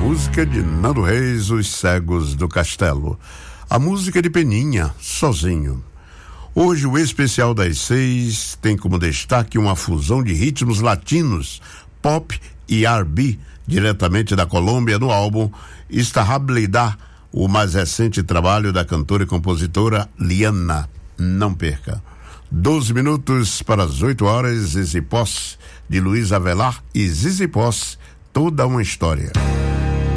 Música de Nando Reis, Os Cegos do Castelo. A música de Peninha, Sozinho. Hoje o especial das 6 tem como destaque uma fusão de ritmos latinos, pop e R&B, diretamente da Colômbia, no álbum Estabilidad, o mais recente trabalho da cantora e compositora Liana. Não perca. 12 minutos para as 8 horas, Zizi Posse, de Luiz Avelar e Zizi Posse, toda uma história.